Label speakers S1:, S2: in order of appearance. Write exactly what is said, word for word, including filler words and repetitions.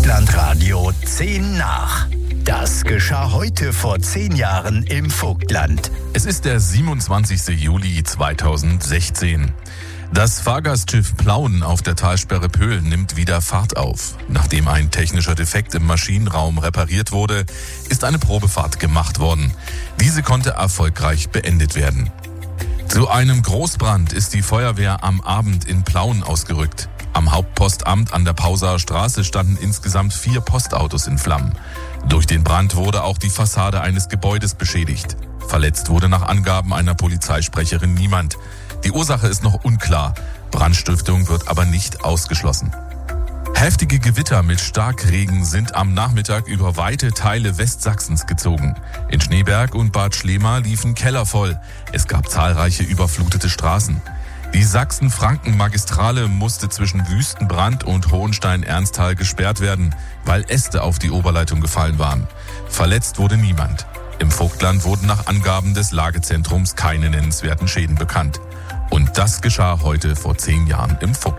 S1: Vogtlandradio zehn nach. Das geschah heute vor zehn Jahren im Vogtland.
S2: Es ist der siebenundzwanzigste Juli zweitausendsechzehn. Das Fahrgastschiff Plauen auf der Talsperre Pöhl nimmt wieder Fahrt auf. Nachdem ein technischer Defekt im Maschinenraum repariert wurde, ist eine Probefahrt gemacht worden. Diese konnte erfolgreich beendet werden. Zu einem Großbrand ist die Feuerwehr am Abend in Plauen ausgerückt. Am Hauptpostamt an der Pausaer Straße standen insgesamt vier Postautos in Flammen. Durch den Brand wurde auch die Fassade eines Gebäudes beschädigt. Verletzt wurde nach Angaben einer Polizeisprecherin niemand. Die Ursache ist noch unklar. Brandstiftung wird aber nicht ausgeschlossen. Heftige Gewitter mit Starkregen sind am Nachmittag über weite Teile Westsachsens gezogen. In Schneeberg und Bad Schlema liefen Keller voll. Es gab zahlreiche überflutete Straßen. Die Sachsen-Franken-Magistrale musste zwischen Wüstenbrand und Hohenstein-Ernsthal gesperrt werden, weil Äste auf die Oberleitung gefallen waren. Verletzt wurde niemand. Im Vogtland wurden nach Angaben des Lagezentrums keine nennenswerten Schäden bekannt. Und das geschah heute vor zehn Jahren im Vogtland.